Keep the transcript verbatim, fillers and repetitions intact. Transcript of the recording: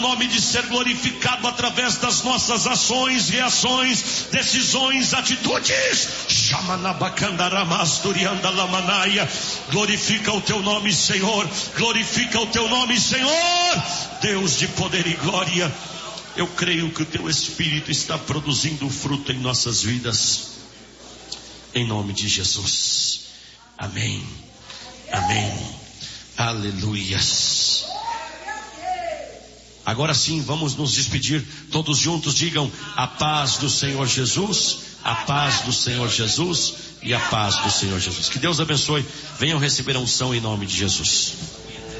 nome de ser glorificado através das nossas ações, reações, decisões, atitudes. Glorifica o teu nome, Senhor. Glorifica o teu nome, Senhor. Deus de poder e glória. Eu creio que o teu Espírito está produzindo fruto em nossas vidas. Em nome de Jesus. Amém. Amém. Aleluias. Agora sim, vamos nos despedir. Todos juntos digam: a paz do Senhor Jesus, a paz do Senhor Jesus e a paz do Senhor Jesus. Que Deus abençoe. Venham receber a unção em nome de Jesus.